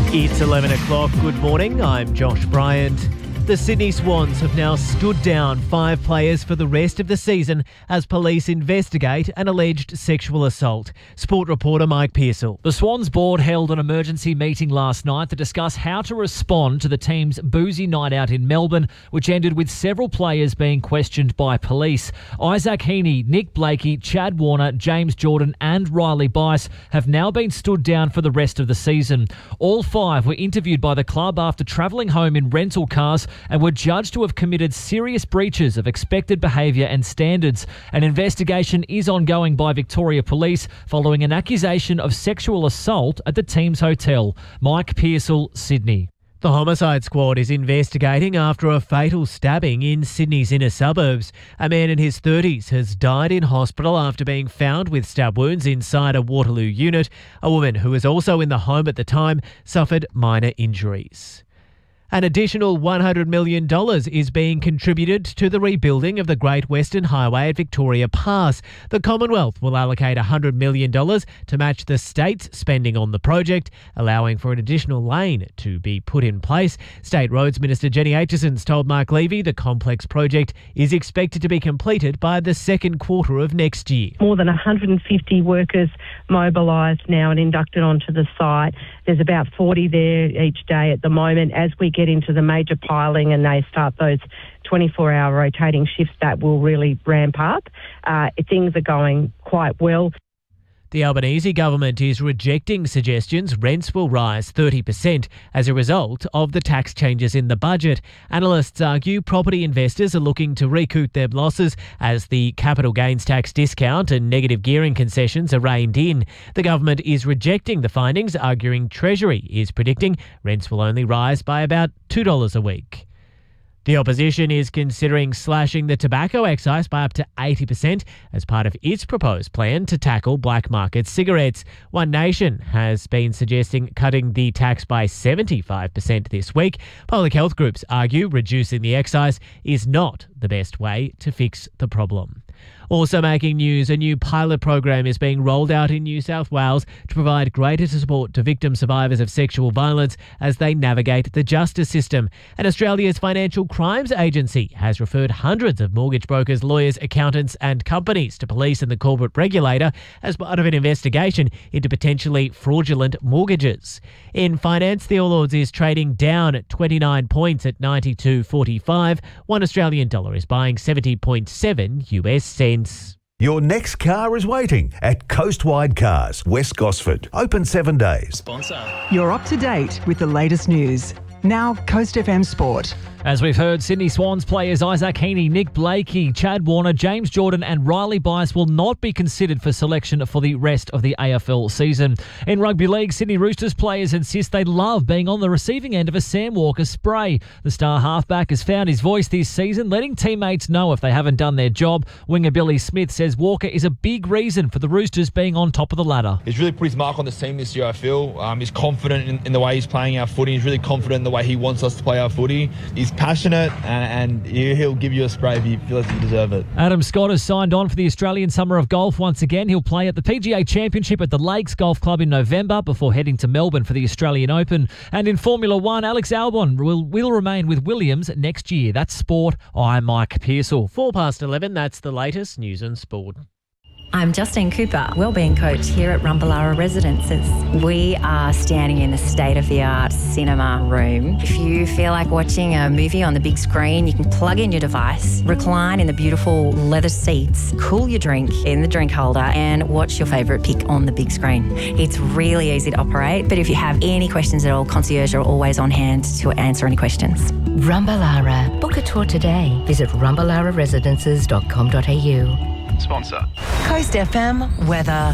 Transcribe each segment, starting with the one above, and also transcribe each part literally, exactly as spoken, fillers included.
It's eleven o'clock. Good morning. I'm Josh Bryant. The Sydney Swans have now stood down five players for the rest of the season as police investigate an alleged sexual assault. Sport reporter Mike Pearsall. The Swans board held an emergency meeting last night to discuss how to respond to the team's boozy night out in Melbourne, which ended with several players being questioned by police. Isaac Heaney, Nick Blakey, Chad Warner, James Jordan and Riley Bice have now been stood down for the rest of the season. All five were interviewed by the club after travelling home in rental cars and were judged to have committed serious breaches of expected behaviour and standards. An investigation is ongoing by Victoria Police following an accusation of sexual assault at the team's hotel. Mike Pearsall, Sydney. The homicide squad is investigating after a fatal stabbing in Sydney's inner suburbs. A man in his thirties has died in hospital after being found with stab wounds inside a Waterloo unit. A woman who was also in the home at the time suffered minor injuries. An additional one hundred million dollars is being contributed to the rebuilding of the Great Western Highway at Victoria Pass. The Commonwealth will allocate one hundred million dollars to match the state's spending on the project, allowing for an additional lane to be put in place. State Roads Minister Jenny Aitchison's told Mark Levy the complex project is expected to be completed by the second quarter of next year. More than one hundred fifty workers mobilised now and inducted onto the site. There's about forty there each day at the moment. As we get into the major piling and they start those twenty-four hour rotating shifts, that will really ramp up. Uh, things are going quite well. The Albanese government is rejecting suggestions rents will rise thirty percent as a result of the tax changes in the budget. Analysts argue property investors are looking to recoup their losses as the capital gains tax discount and negative gearing concessions are reined in. The government is rejecting the findings, arguing Treasury is predicting rents will only rise by about two dollars a week. The opposition is considering slashing the tobacco excise by up to eighty percent as part of its proposed plan to tackle black market cigarettes. One Nation has been suggesting cutting the tax by seventy-five percent this week. Public health groups argue reducing the excise is not the best way to fix the problem. Also making news, a new pilot program is being rolled out in New South Wales to provide greater support to victim survivors of sexual violence as they navigate the justice system. And Australia's Financial Crimes Agency has referred hundreds of mortgage brokers, lawyers, accountants and companies to police and the corporate regulator as part of an investigation into potentially fraudulent mortgages. In finance, the All Ords is trading down at twenty-nine points at ninety-two forty-five. One Australian dollar is buying seventy point seven U S cents. Your next car is waiting at Coastwide Cars, West Gosford. Open seven days. Sponsor. You're up to date with the latest news. Now, Coast F M Sport. As we've heard, Sydney Swans players Isaac Heaney, Nick Blakey, Chad Warner, James Jordan and Riley Bice will not be considered for selection for the rest of the A F L season. In rugby league, Sydney Roosters players insist they love being on the receiving end of a Sam Walker spray. The star halfback has found his voice this season, letting teammates know if they haven't done their job. Winger Billy Smith says Walker is a big reason for the Roosters being on top of the ladder. He's really put his mark on the team this year, I feel. Um, he's confident in, in the way he's playing our footy. He's really confident in the way he wants us to play our footy. He's passionate and, and he'll give you a spray if you feel like you deserve it. Adam Scott has signed on for the Australian Summer of Golf once again. He'll play at the P G A Championship at the Lakes Golf Club in November before heading to Melbourne for the Australian Open. And in Formula One, Alex Albon will, will remain with Williams next year. That's sport. I'm Mike Pearsall. Four past eleven, that's the latest news and sport. I'm Justine Cooper, Wellbeing Coach here at Rumballara Residences. We are standing in a state-of-the-art cinema room. If you feel like watching a movie on the big screen, you can plug in your device, recline in the beautiful leather seats, cool your drink in the drink holder and watch your favourite pick on the big screen. It's really easy to operate, but if you have any questions at all, concierge are always on hand to answer any questions. Rumballara. Book a tour today. Visit rumballara residences dot com dot a u. Sponsor. Coast F M weather.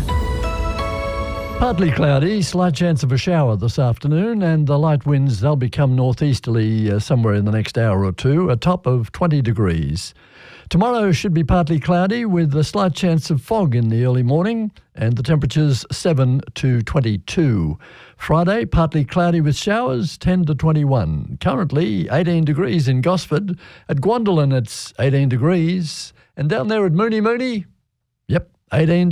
Partly cloudy, slight chance of a shower this afternoon, and the light winds, they'll become northeasterly uh, somewhere in the next hour or two, a top of twenty degrees. Tomorrow should be partly cloudy with a slight chance of fog in the early morning, and the temperatures seven to twenty-two. Friday, partly cloudy with showers, ten to twenty-one. Currently eighteen degrees in Gosford. At Gwendolyn it's eighteen degrees. And down there at Mooney Mooney, yep, eighteen